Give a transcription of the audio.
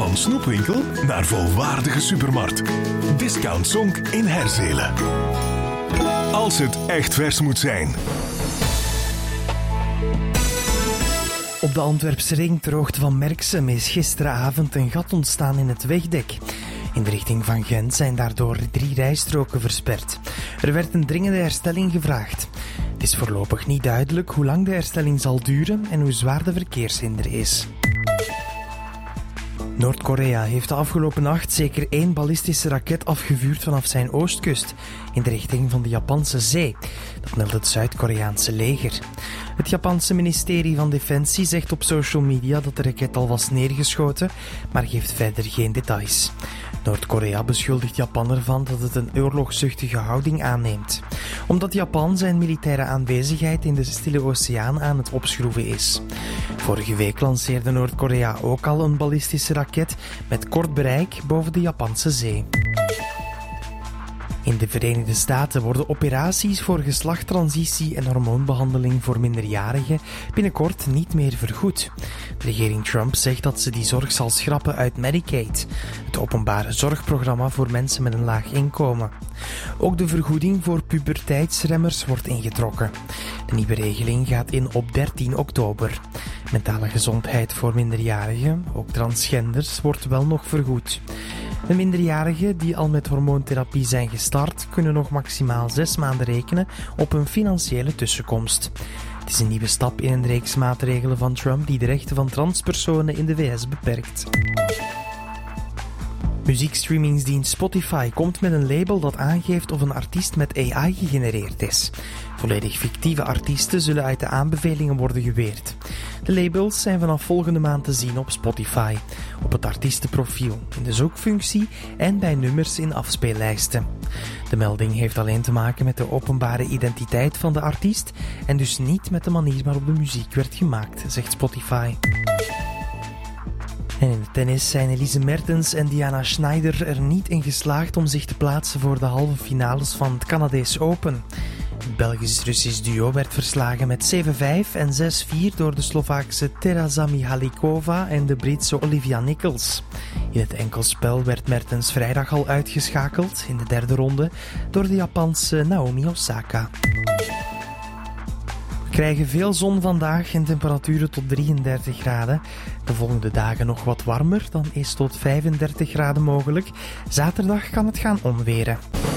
Van snoepwinkel naar volwaardige supermarkt. Discount Zonk in Herzelen. Als het echt vers moet zijn. Op de Antwerpse ring ter hoogte van Merksem is gisteravond een gat ontstaan in het wegdek. In de richting van Gent zijn daardoor 3 rijstroken versperd. Er werd een dringende herstelling gevraagd. Het is voorlopig niet duidelijk hoe lang de herstelling zal duren en hoe zwaar de verkeershinder is. Noord-Korea heeft de afgelopen nacht zeker 1 ballistische raket afgevuurd vanaf zijn oostkust, in de richting van de Japanse zee. Dat meldt het Zuid-Koreaanse leger. Het Japanse ministerie van Defensie zegt op social media dat de raket al was neergeschoten, maar geeft verder geen details. Noord-Korea beschuldigt Japan ervan dat het een oorlogszuchtige houding aanneemt, omdat Japan zijn militaire aanwezigheid in de Stille Oceaan aan het opschroeven is. Vorige week lanceerde Noord-Korea ook al een ballistische raket met kort bereik boven de Japanse zee. In de Verenigde Staten worden operaties voor geslachttransitie en hormoonbehandeling voor minderjarigen binnenkort niet meer vergoed. De regering Trump zegt dat ze die zorg zal schrappen uit Medicaid, het openbare zorgprogramma voor mensen met een laag inkomen. Ook de vergoeding voor puberteitsremmers wordt ingetrokken. De nieuwe regeling gaat in op 13 oktober. Mentale gezondheid voor minderjarigen, ook transgenders, wordt wel nog vergoed. De minderjarigen die al met hormoontherapie zijn gestart, kunnen nog maximaal 6 maanden rekenen op een financiële tussenkomst. Het is een nieuwe stap in een reeks maatregelen van Trump die de rechten van transpersonen in de VS beperkt. Muziekstreamingsdienst Spotify komt met een label dat aangeeft of een artiest met AI gegenereerd is. Volledig fictieve artiesten zullen uit de aanbevelingen worden geweerd. De labels zijn vanaf volgende maand te zien op Spotify, op het artiestenprofiel, in de zoekfunctie en bij nummers in afspeellijsten. De melding heeft alleen te maken met de openbare identiteit van de artiest en dus niet met de manier waarop de muziek werd gemaakt, zegt Spotify. En in de tennis zijn Elise Mertens en Diana Schneider er niet in geslaagd om zich te plaatsen voor de halve finales van het Canadees Open. Het Belgisch-Russisch duo werd verslagen met 7-5 en 6-4 door de Slovaakse Tereza Mihalikova en de Britse Olivia Nichols. In het enkelspel werd Mertens vrijdag al uitgeschakeld in de 3e ronde door de Japanse Naomi Osaka. We krijgen veel zon vandaag en temperaturen tot 33 graden. De volgende dagen nog wat warmer, dan is tot 35 graden mogelijk. Zaterdag kan het gaan onweren.